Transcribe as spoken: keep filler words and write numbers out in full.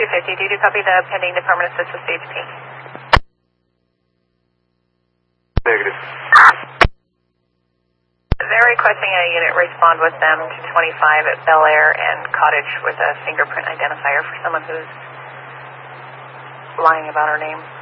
two fifty, do you copy the pending Department of Assist with C H P? Negative. They're requesting a unit respond with them to twenty-five at Bel Air and Cottage with a fingerprint identifier for someone who's lying about her name.